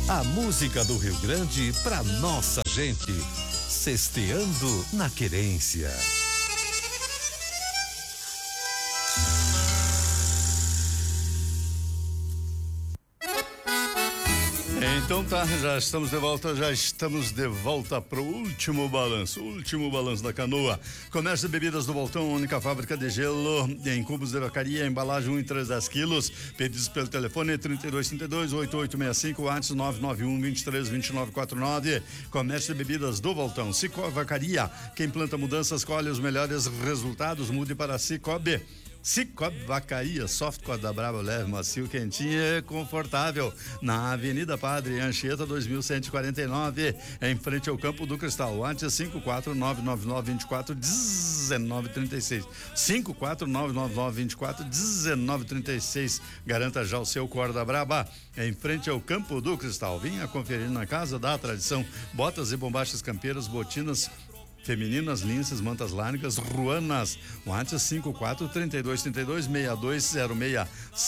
A música do Rio Grande pra nossa gente. Sexteando na querência. Então tá, já estamos de volta pro último balanço da canoa. Comércio de bebidas do Voltão, única fábrica de gelo em cubos de vacaria, embalagem 1 e 3 10 quilos, pedidos pelo telefone 3232-8865, WhatsApp 991-232949. Comércio de bebidas do Voltão, Cicobi Vacaria, quem planta mudanças colhe os melhores resultados, mude para Cicobi. Cicobi Vacaria, soft corda brava, leve, macio, quentinho e confortável. Na Avenida Padre Anchieta 2149, em frente ao Campo do Cristal. WhatsApp 54999241936. 54999241936. Garanta já o seu corda brava em frente ao Campo do Cristal. Venha conferir na Casa da Tradição. Botas e bombachas campeiras, botinas femininas, linces, mantas largas, ruanas. WhatsApp 54-3232-6206.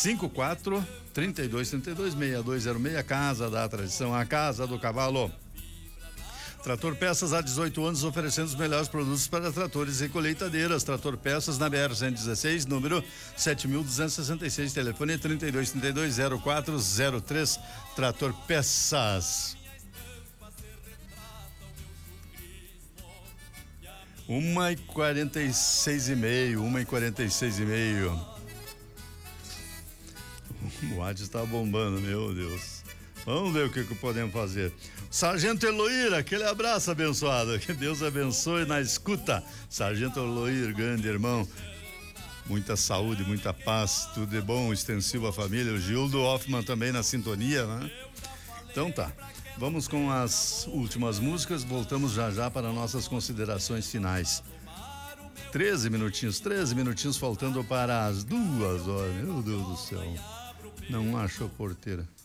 54-3232-6206. Casa da Tradição, a Casa do Cavalo. Trator Peças, há 18 anos, oferecendo os melhores produtos para tratores e colheitadeiras. Trator Peças na BR-116, número 7.266, telefone 3232-0403. Trator Peças. 1h46 e meio. O WhatsApp está bombando, meu Deus. Vamos ver o que podemos fazer. Sargento Eloir, aquele abraço abençoado. Que Deus abençoe na escuta. Sargento Eloir, grande irmão. Muita saúde, muita paz, tudo de bom, extensivo à família. O Gildo Hoffman também na sintonia, né? Então tá. Vamos com as últimas músicas, voltamos já para nossas considerações finais. 13 minutinhos faltando para as 2 horas. Meu Deus do céu. Não acho a porteira.